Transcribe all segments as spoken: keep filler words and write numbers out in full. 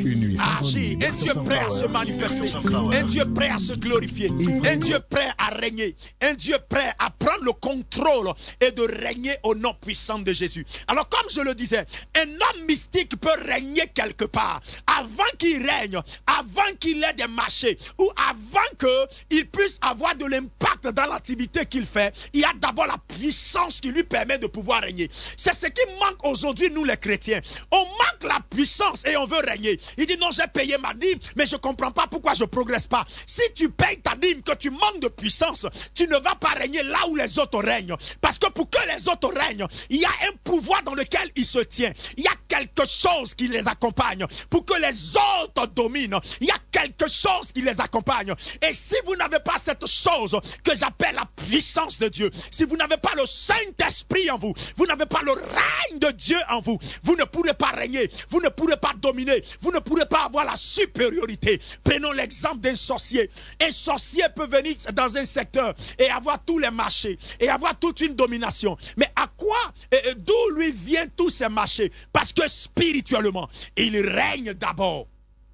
à agir, un Dieu prêt à se manifester, un Dieu prêt à se glorifier, un Dieu prêt à régner, un Dieu prêt à prendre le contrôle et de régner au nom puissant de Jésus. Alors comme je le disais, un homme mystique peut régner quelque part. Avant qu'il règne, avant qu'il ait des marchés, ou avant qu'il puisse avoir de l'impact dans l'activité qu'il fait, il y a d'abord la puissance qui lui permet de pouvoir régner. C'est ce qui manque aujourd'hui, nous les chrétiens. On manque la puissance et on veut régner. Il dit non, j'ai payé ma dîme, mais je ne comprends pas pourquoi je ne progresse pas. Si tu payes ta dîme, que tu manques de puissance, tu ne vas pas régner là où les autres règnent. Parce que pour que les autres règnent, il y a un pouvoir dans lequel ils se tiennent. Il y a quelque chose qui les accompagne. Pour que les autres dominent, il y a quelque chose qui les accompagne. Et si vous n'avez pas cette chose que j'appelle la puissance de Dieu, si vous n'avez pas le Saint-Esprit en vous, vous n'avez pas le règne de Dieu en vous, vous ne pourrez pas régner, vous ne pourrez pas dominer, vous ne pourrez pas avoir la supériorité. Prenons l'exemple d'un sorcier. Un sorcier peut venir dans un secteur et avoir tous les marchés et avoir toute une domination. Mais à quoi, d'où lui viennent tous ces marchés? Parce que spirituellement, il règne d'abord.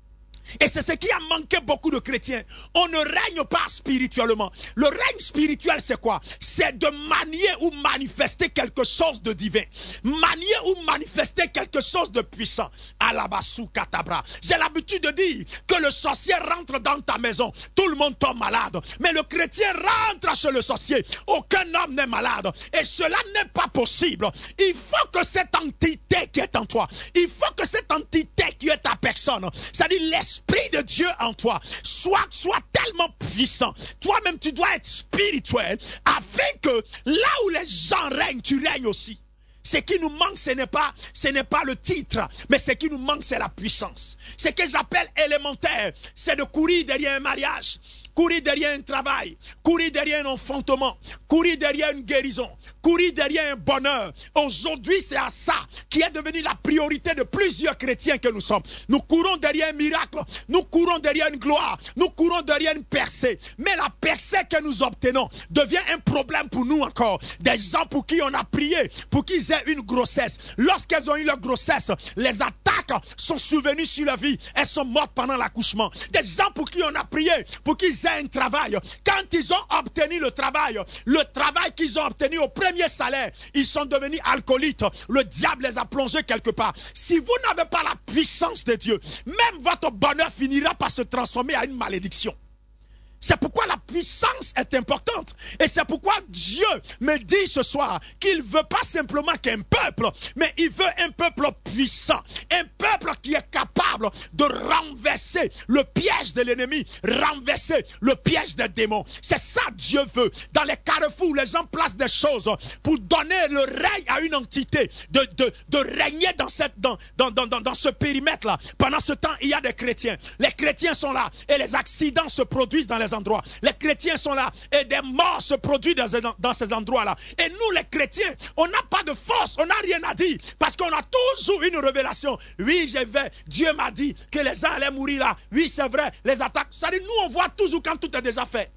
Et c'est ce qui a manqué beaucoup de chrétiens. On ne règne pas spirituellement. Le règne spirituel, c'est quoi? C'est de manier ou manifester quelque chose de divin. Manier ou manifester quelque chose de puissant. Alabasu katabra. J'ai l'habitude de dire que le sorcier rentre dans ta maison. Tout le monde tombe malade. Mais le chrétien rentre chez le sorcier. Aucun homme n'est malade. Et cela n'est pas possible. Il faut que cette entité qui est en toi, il faut que cette entité qui est ta personne, c'est-à-dire l'esprit L'Esprit de Dieu en toi soit, soit tellement puissant. Toi-même, tu dois être spirituel afin que là où les gens règnent, tu règnes aussi. Ce qui nous manque, ce n'est pas, ce n'est pas le titre, mais ce qui nous manque, c'est la puissance. Ce que j'appelle élémentaire, c'est de courir derrière un mariage, courir derrière un travail, courir derrière un enfantement, courir derrière une guérison, courir derrière un bonheur. Aujourd'hui, c'est à ça qui est devenu la priorité de plusieurs chrétiens que nous sommes. Nous courons derrière un miracle, nous courons derrière une gloire, nous courons derrière une percée. Mais la percée que nous obtenons devient un problème pour nous encore. Des gens pour qui on a prié, pour qu'ils aient une grossesse. Lorsqu'elles ont eu leur grossesse, les attaques sont survenues sur leur vie. Elles sont mortes pendant l'accouchement. Des gens pour qui on a prié, pour qu'ils aient un travail. Quand ils ont obtenu le travail, le travail qu'ils ont obtenu au premier salaire, ils sont devenus alcooliques. Le diable les a plongés quelque part. Si vous n'avez pas la puissance de Dieu, même votre bonheur finira par se transformer en une malédiction. C'est pourquoi la puissance est importante. Et c'est pourquoi Dieu me dit ce soir qu'il ne veut pas simplement qu'un peuple, mais il veut un peuple puissant. Un peuple qui est capable de renverser le piège de l'ennemi, renverser le piège des démons. C'est ça Dieu veut. Dans les carrefours, les gens placent des choses pour donner le règne à une entité, de, de, de régner dans, cette, dans, dans, dans, dans ce périmètre-là. Pendant ce temps, il y a des chrétiens. Les chrétiens sont là et les accidents se produisent dans les endroits. Les chrétiens sont là et des morts se produisent dans, dans ces endroits-là. Et nous, les chrétiens, on n'a pas de force, on n'a rien à dire parce qu'on a toujours une révélation. Oui, je vais, Dieu m'a dit que les gens allaient mourir là. Oui, c'est vrai, les attaques. Ça dit, nous, on voit toujours quand tout est déjà fait.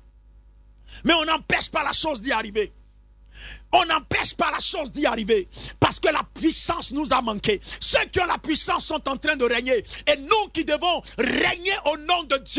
Mais on n'empêche pas la chose d'y arriver. On n'empêche pas la chose d'y arriver parce que la puissance nous a manqué. Ceux qui ont la puissance sont en train de régner et nous qui devons régner au nom de Dieu